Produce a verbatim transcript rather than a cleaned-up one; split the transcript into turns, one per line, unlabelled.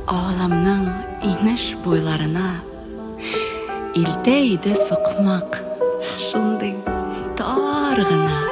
Ağlamның инеш буйларына илтә иде сукмак, шундый тар гына.